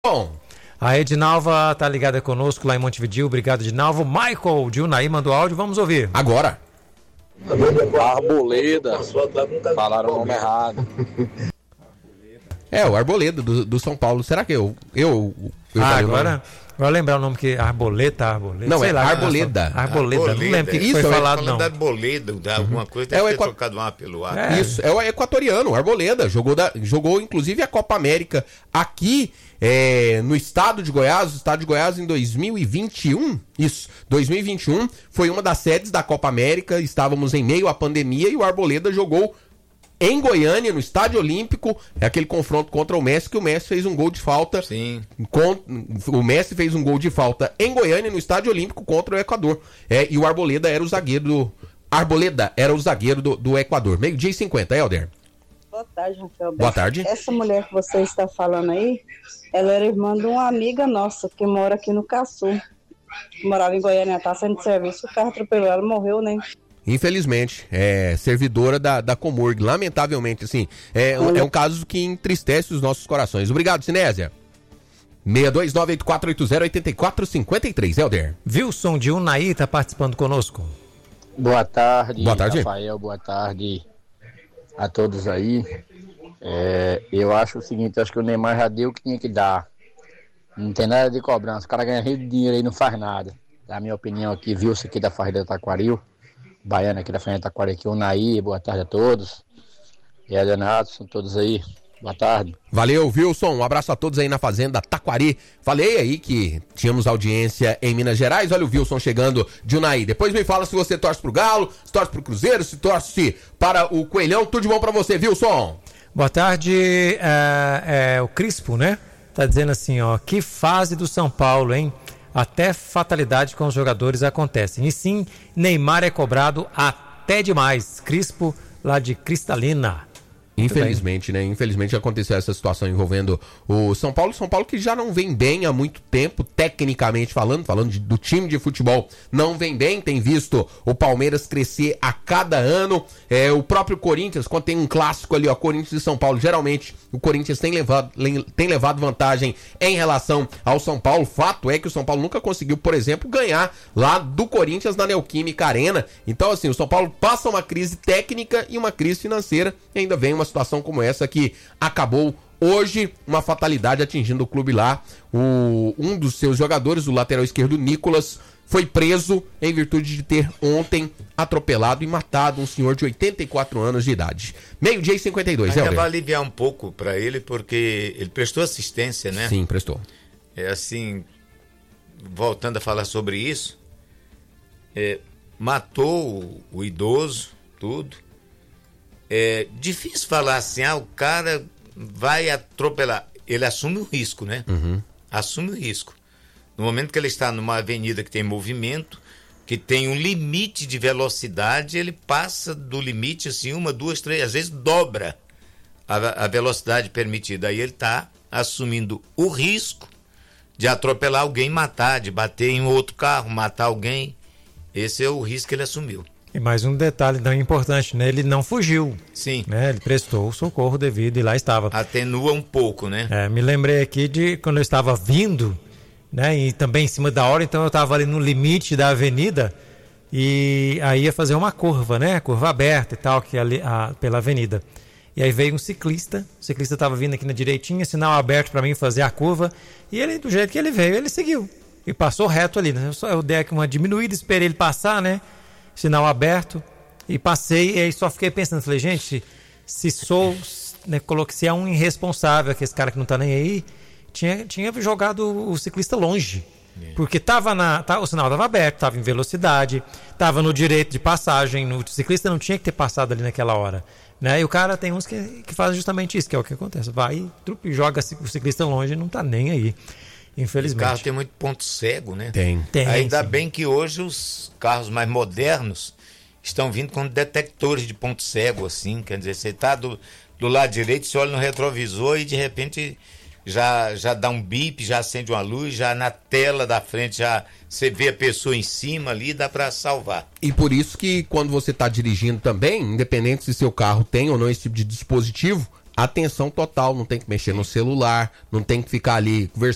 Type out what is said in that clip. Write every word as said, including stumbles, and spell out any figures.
Bom, a Edinalva tá ligada conosco lá em Montevidéu. Obrigado, Edinalva. Michael de Unai mandou áudio, vamos ouvir. Agora. Arboleda. Falaram o nome errado. É, o Arboleda do, do São Paulo. Será que eu... eu, eu ah, agora... Agora lembrar o nome que... Arboleta, Arboleta. Não, sei é lá, Arboleda. Arboleda. Arboleda. Não lembro o que, que foi falado, não. Da Arboleda, da alguma coisa, deve é ter equa... trocado um A pelo A. É. Isso, é o equatoriano, o Arboleda. Jogou, da, jogou inclusive a Copa América aqui é, no estado de Goiás. O estado de Goiás em dois mil e vinte e um. Isso, dois mil e vinte e um foi uma das sedes da Copa América. Estávamos em meio à pandemia e o Arboleda jogou em Goiânia, no Estádio Olímpico, é aquele confronto contra o Messi, que o Messi fez um gol de falta. Sim. Com, o Messi fez um gol de falta em Goiânia, no Estádio Olímpico, contra o Equador. É, e o Arboleda era o zagueiro do... Arboleda era o zagueiro do, do Equador. Meio-dia e cinquenta, Helder. Boa tarde, Rafael. Boa tarde. Essa mulher que você está falando aí, ela era irmã de uma amiga nossa, que mora aqui no Caçu. Morava em Goiânia, tá saindo de serviço, o carro atropelou ela, morreu, né? Infelizmente, é servidora da, da Comurg, lamentavelmente, assim, é, é um caso que entristece os nossos corações. Obrigado, Sinésia. seis dois nove oito quatro oito zero oito quatro cinco três, Helder. Wilson de Unai tá participando conosco. Boa tarde, boa tarde, Rafael, boa tarde a todos aí. É, eu acho o seguinte, acho que o Neymar já deu o que tinha que dar. Não tem nada de cobrança, o cara ganha rio de dinheiro aí e não faz nada. Na minha opinião aqui, Wilson aqui da Farreira Taquaril. Baiana aqui da frente da Taquari, aqui, o Naí, boa tarde a todos. E a Leonardo, são todos aí, boa tarde. Valeu, Wilson, um abraço a todos aí na Fazenda Taquari. Falei aí que tínhamos audiência em Minas Gerais, olha o Wilson chegando de Unai. Depois me fala se você torce pro Galo, se torce pro Cruzeiro, se torce para o Coelhão, tudo de bom pra você, Wilson. Boa tarde, é, é o Crispo, né? Tá dizendo assim, ó, que fase do São Paulo, hein? Até fatalidade com os jogadores acontecem. E sim, Neymar é cobrado até demais. Crispo, lá de Cristalina. Infelizmente, né? Infelizmente aconteceu essa situação envolvendo o São Paulo. São Paulo que já não vem bem há muito tempo, tecnicamente falando, falando de, do time de futebol, não vem bem. Tem visto o Palmeiras crescer a cada ano. É, o próprio Corinthians, quando tem um clássico ali, ó, Corinthians e São Paulo, geralmente o Corinthians tem levado, tem levado vantagem em relação ao São Paulo. Fato é que o São Paulo nunca conseguiu, por exemplo, ganhar lá do Corinthians na Neoquímica Arena. Então, assim, o São Paulo passa uma crise técnica e uma crise financeira e ainda vem uma situação como essa que acabou hoje, uma fatalidade atingindo o clube lá. O, um dos seus jogadores, o lateral esquerdo Nicolas, foi preso em virtude de ter ontem atropelado e matado um senhor de oitenta e quatro anos de idade. Meio-dia e cinquenta e dois, Ainda vai aliviar um pouco para ele, porque ele prestou assistência, né? Sim, prestou. É assim, voltando a falar sobre isso, é, matou o, o idoso, tudo. É difícil falar assim, ah, o cara vai atropelar. Ele assume o risco, né? Uhum. Assume o risco. No momento que ele está numa avenida que tem movimento, que tem um limite de velocidade, ele passa do limite, assim, uma, duas, três, às vezes dobra a, a velocidade permitida. Aí ele está assumindo o risco de atropelar alguém, matar, de bater em outro carro, matar alguém. Esse é o risco que ele assumiu. E mais um detalhe tão importante, né? Ele não fugiu. Sim. Né? Ele prestou o socorro devido e lá estava. Atenua um pouco, né? É, me lembrei aqui de quando eu estava vindo, né? E também em cima da hora, então eu estava ali no limite da avenida e aí ia fazer uma curva, né? Curva aberta e tal, que ali, a, pela avenida. E aí veio um ciclista, o ciclista estava vindo aqui na direitinha, sinal aberto para mim fazer a curva, e ele, do jeito que ele veio, ele seguiu. E passou reto ali, né? Eu, só, eu dei aqui uma diminuída, esperei ele passar, né? Sinal aberto, e passei, e aí só fiquei pensando, falei, gente, se sou, né, coloquei, se é um irresponsável, que esse cara que não tá nem aí, tinha, tinha jogado o ciclista longe, é. Porque tava na, tá, o sinal estava aberto, estava em velocidade, estava no direito de passagem, no, o ciclista não tinha que ter passado ali naquela hora, né? E o cara tem uns que, que fazem justamente isso, que é o que acontece, vai, trupe, joga o ciclista longe e não tá nem aí. Infelizmente. O carro tem muito ponto cego, né? Tem. tem Ainda sim. bem que hoje os carros mais modernos estão vindo com detectores de ponto cego, assim. Quer dizer, você está do, do lado direito, você olha no retrovisor e de repente já, já dá um bip, já acende uma luz, já na tela da frente já você vê a pessoa em cima ali, dá para salvar. E por isso que quando você está dirigindo também, independente se seu carro tem ou não esse tipo de dispositivo, atenção total, não tem que mexer no celular, não tem que ficar ali conversando